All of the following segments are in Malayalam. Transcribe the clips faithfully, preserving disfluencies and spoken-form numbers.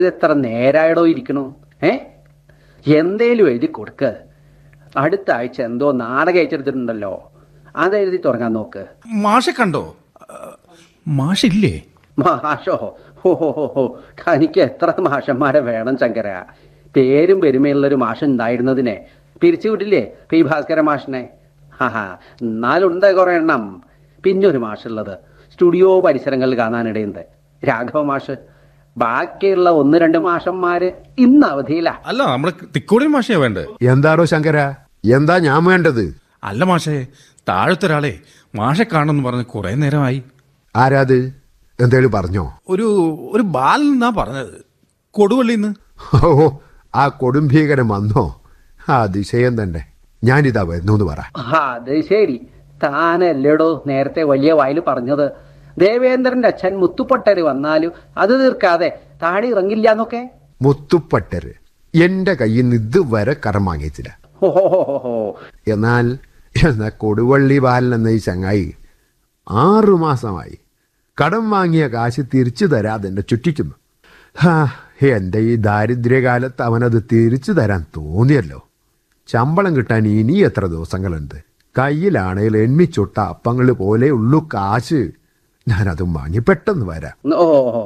ഇതെത്ര നേരായിടോ ഇരിക്കണു? ഏ എന്തേലും എഴുതി കൊടുക്ക. അടുത്ത ആഴ്ച എന്തോ നാടകം അയച്ചെടുത്തിട്ടുണ്ടല്ലോ, അതെഴുതി തുടങ്ങാൻ നോക്ക്. മാഷ കണ്ടോ? മാഷില്ലേ? മാഷോ? ഹോ ഹോ ഹോ ഹോ തനിക്ക് എത്ര മാഷന്മാരെ വേണം ശങ്കര? പേരും പെരുമയുള്ളൊരു മാഷ് ഉണ്ടായിരുന്നതിനെ പിരിച്ചുവിട്ടില്ലേ പി ഭാസ്കര മാഷിനെ? ഹാ എന്നാലുണ്ട് കുറെ എണ്ണം. പിന്നൊരു മാഷുള്ളത് സ്റ്റുഡിയോ പരിസരങ്ങളിൽ കാണാനിടയുണ്ട്, രാഘവ മാഷ്. ബാക്കിയുള്ള ഒന്ന് രണ്ട് മാഷന്മാര് ഇന്ന് അവധിയില്ല. അല്ല, നമ്മള് തിക്കോടി മാഷയാ വേണ്ടത്. എന്താണോ ശങ്കര, എന്താ ഞാൻ വേണ്ടത്? അല്ല മാഷേ, താഴത്തൊരാളെ മാഷെ കാണുമെന്ന് പറഞ്ഞ് കുറെ നേരമായി. ആരാത്? എന്തേലും പറഞ്ഞോ? ഒരു ഒരു ബാലൻ എന്നാ പറഞ്ഞത്, കൊടുവള്ളിന്ന്. ഓ, ആ കൊടുംഭീകരം വന്നോ? ആ അതിശയം തന്നെ. ഞാനിതാ വരുന്നു പറ. അത് ശരി, താനല്ലേടോ നേരത്തെ വലിയ വായിൽ പറഞ്ഞത് ദേവേന്ദ്രന്റെ അച്ഛൻ മുത്തുപ്പട്ടര് വന്നാലും അത് തീർക്കാതെ താടി ഇറങ്ങില്ല എന്നൊക്കെ. മുത്തുപ്പട്ടര് എന്റെ കയ്യിൽ നിന്ന് ഇതുവരെ കടം വാങ്ങിച്ചില്ല. ഓഹോ. എന്നാൽ എന്നാ കൊടുവള്ളി ബാലൻ എന്ന ഈ ചങ്ങായി ആറുമാസമായി കടം വാങ്ങിയ കാശ് തിരിച്ചു തരാതെ എന്നെ ചുറ്റിക്കുന്നു. ഹാ, എന്റെ ഈ ദാരിദ്ര്യകാലത്ത് അവനത് തിരിച്ചു തരാൻ തോന്നിയല്ലോ. ശമ്പളം കിട്ടാൻ ഇനി എത്ര ദിവസങ്ങളുണ്ട്? കയ്യിലാണേൽ എണ്മിച്ചൊട്ട അപ്പങ്ങൾ പോലെ ഉള്ളു കാശ്. ഞാനതും വാങ്ങി പെട്ടെന്ന് വരാം. ഓ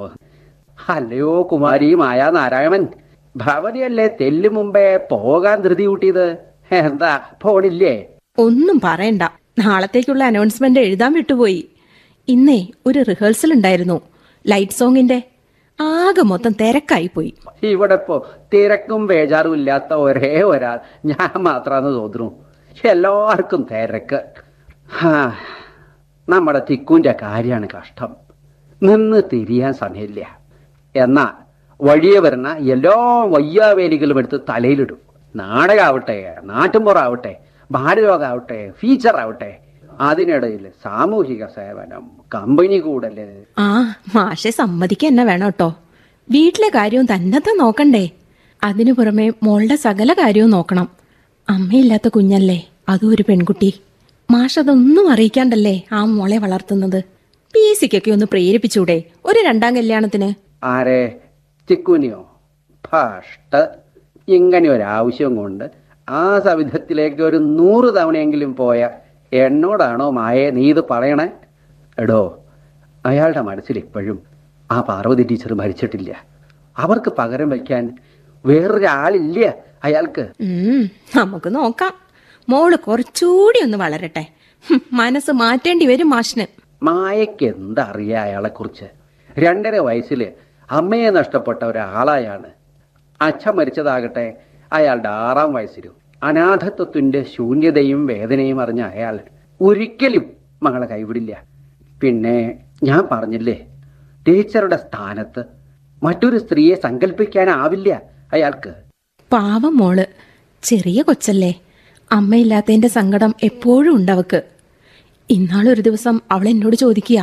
അല്ലയോ കുമാരി മായാ നാരായണൻ, ഭവതിയല്ലേ തെല്ലു മുമ്പേ പോകാൻ ധൃതി കൂട്ടിയത്? എന്താ പോണില്ലേ? ഒന്നും പറയണ്ട, നാളത്തേക്കുള്ള അനൗൺസ്മെന്റ് എഴുതാൻ വിട്ടുപോയി. ഇന്നേ ഒരു റിഹേഴ്സൽ ഉണ്ടായിരുന്നു ലൈറ്റ് സോങ്ങിന്റെ. ആകെ മൊത്തം തിരക്കായി പോയി. ഇവിടെ ഇപ്പോ തിരക്കും ബേജാറും ഇല്ലാത്ത ഒരേ ഒരാൾ ഞാൻ മാത്രാന്ന് തോന്നുന്നു. എല്ലാവർക്കും തിരക്ക്. ഹാ, നമ്മുടെ തിക്കുന്റെ കാര്യമാണ് കഷ്ടം. നിന്ന് തിരിയാൻ സമയമില്ല. എന്നാ വഴിയെ വരുന്ന എല്ലാ വയ്യാവേലികളും എടുത്ത് തലയിലിടും. നാടകമാവട്ടെ, നാട്ടുമ്പുറാവട്ടെ, ഭാരതോഗാവട്ടെ, ഫീച്ചർ ആവട്ടെ, അതിനിടയിൽ സാമൂഹിക സേവനം, കമ്പനി കൂടല്. ആ മാഷെ സമ്മതിക്കുക തന്നെ വേണം കേട്ടോ. വീട്ടിലെ കാര്യവും തന്നത്തെ നോക്കണ്ടേ? അതിനു പുറമെ മോളുടെ സകല കാര്യവും നോക്കണം. അമ്മയില്ലാത്ത കുഞ്ഞല്ലേ, അതും ഒരു പെൺകുട്ടി. മാഷതൊന്നും അറിയിക്കാണ്ടല്ലേ ആ മോളെ വളർത്തുന്നത്. പി സിക്കൊക്കെ ഒന്ന് പ്രേരിപ്പിച്ചൂടെ ഒരു രണ്ടാം കല്യാണത്തിന്? ആരെ? ചിക്കുനിയോ? ഫസ്റ്റ് ഇങ്ങനെ ഒരാവശ്യം കൊണ്ട് ആ സവിധത്തിലേക്ക് ഒരു നൂറ് തവണയെങ്കിലും പോയ എന്നോടാണോ മായേ നീ ഇത് പറയണേ? എടോ, അയാളുടെ മനസ്സിൽ ഇപ്പോഴും ആ പാർവതി ടീച്ചർ മരിച്ചിട്ടില്ല. അവർക്ക് പകരം വയ്ക്കാൻ വേറൊരാളില്ല അയാൾക്ക്. നമുക്ക് നോക്കാം. മോള് കുറച്ചുകൂടി ഒന്ന് വളരട്ടെ. മനസ്സ് മാറ്റേണ്ടി വരും മാഷിന്. മായയ്ക്ക് എന്തറിയാ അയാളെ കുറിച്ച്? രണ്ടര വയസ്സില് അമ്മയെ നഷ്ടപ്പെട്ട ഒരാളായാണ്. അച്ഛൻ മരിച്ചതാകട്ടെ അയാളുടെ ആറാം വയസ്സിലും. അനാഥത്വത്തിന്റെ ശൂന്യതയും വേദനയും അറിഞ്ഞ അയാൾ ഒരിക്കലും മകളെ കൈവിടില്ല. പിന്നെ ഞാൻ പറഞ്ഞില്ലേ, ടീച്ചറുടെ സ്ഥാനത്ത് മറ്റൊരു സ്ത്രീയെ സങ്കല്പിക്കാനാവില്ല അയാൾക്ക്. പാവം മോള്, ചെറിയ കൊച്ചല്ലേ. അമ്മയില്ലാത്തതിന്റെ സങ്കടം എപ്പോഴും ഉണ്ടവക്ക്. ഇന്നാളൊരു ദിവസം അവൾ എന്നോട് ചോദിക്കുക,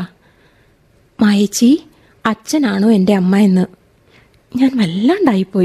മായേച്ചി അച്ഛനാണോ എൻ്റെ അമ്മ എന്ന്. ഞാൻ വല്ലാണ്ടായിപ്പോയി.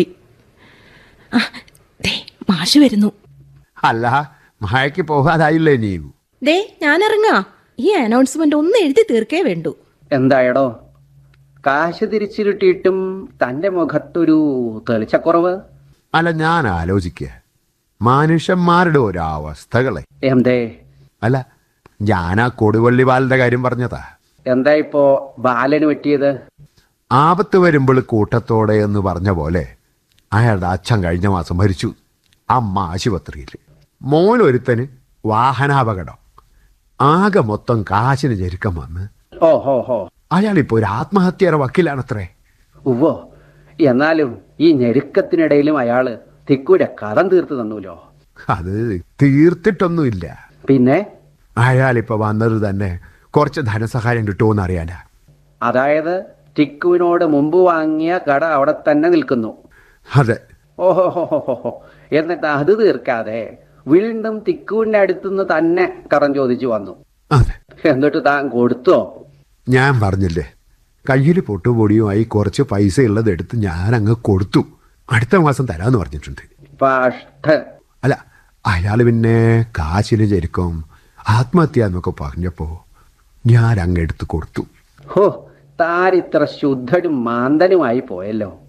ആ ദേ മാഷ് വരുന്നു. അല്ല, മായക്ക് പോകാതായില്ലേ നീ? ദേ ഞാൻ ഇറങ്ങാ. ഈ അനൗൺസ്മെന്റ് ഒന്ന് എഴുതി തീർക്കേ വേണ്ടു. എന്തായടോ, കാശ് തിരിച്ചു കിട്ടിയിട്ടും തന്റെ മുഖത്തൊരു തെളിച്ചക്കുറവ്? അല്ല, ഞാൻ ആലോചിക്കുക മനുഷ്യന്മാരുടെ ഓരോ അവസ്ഥകളെ. എന്തേ? അല്ല, ഞാൻ ആ കൊടുവള്ളി ബാലന്റെ കാര്യം പറഞ്ഞതാ. എന്താ ഇപ്പോ ബാലന് പറ്റിയത്? ആപത്ത് വരുമ്പോൾ കൂട്ടത്തോടെ എന്ന് പറഞ്ഞ പോലെ അയാളുടെ അച്ഛൻ കഴിഞ്ഞ മാസം മരിച്ചു. അമ്മ ആശുപത്രിയിൽ. മോനൊരുത്തന് വാഹനാപകടം. ആകെ മൊത്തം കാശിന് ഞെരുക്കം വന്ന് ഓഹോ ഹോ അയാളിപ്പോ ഒരു ആത്മഹത്യയുടെ വക്കീലാണത്രേ. ഉവ്വോ, എന്നാലും ഈ ഞെരുക്കത്തിനിടയിലും അയാള് തിക്കൂരെ കടം തീർത്ത് തന്നൂലോ. അത് തീർത്തിട്ടൊന്നുമില്ല. പിന്നെ അയാളിപ്പോ വന്നത് തന്നെ കുറച്ച് ധനസഹായം കിട്ടുമോന്ന് അറിയാനാ. അതായത് ടിക്കുവിനോട് മുമ്പ് വാങ്ങിയ കട അവിടെ തന്നെ നിൽക്കുന്നു. അതെ. ഓഹോ ഹോ ഹോ ഹോ എന്നിട്ട് അത് തീർക്കാതെ വീണ്ടും തിക്കുവിന്റെ അടുത്തുനിന്ന് തന്നെ കടം ചോദിച്ചു വന്നു. അതെ. എന്നിട്ട് താൻ കൊടുത്തോ? ഞാൻ പറഞ്ഞില്ലേ, കയ്യിൽ പൊട്ടുപൊടിയുമായി കുറച്ച് പൈസ ഉള്ളത് എടുത്ത് ഞാൻ അങ്ങ് കൊടുത്തു. അടുത്ത മാസം തരാന്ന് പറഞ്ഞിട്ടുണ്ട്. അല്ല, അയാൾ പിന്നെ കാശിന് ചെരുക്കും ആത്മഹത്യ എന്നൊക്കെ പറഞ്ഞപ്പോ ഞാൻ അങ്ങ് എടുത്ത് കൊടുത്തു. ഹോ, താരിത്ര ശുദ്ധനും മാന്തനുമായി പോയല്ലോ.